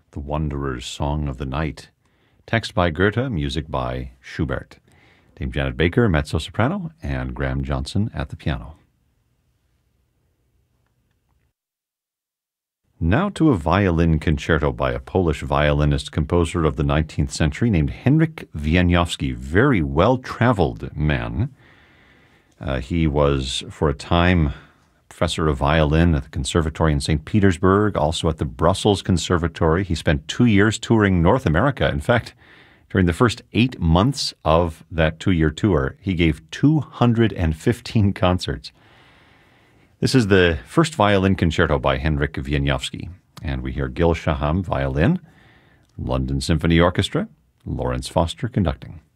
The Wanderer's Song of the Night. Text by Goethe, music by Schubert. Dame Janet Baker, mezzo-soprano, and Graham Johnson at the piano. Now to a violin concerto by a Polish violinist-composer of the 19th century named Henryk Wieniawski. Very well-traveled man. He was, for a time, professor of violin at the Conservatory in St. Petersburg, also at the Brussels Conservatory. He spent 2 years touring North America. In fact, during the first 8 months of that 2-year tour, he gave 215 concerts. This is the first violin concerto by Henryk Wieniawski, and we hear Gil Shaham violin, London Symphony Orchestra, Lawrence Foster conducting.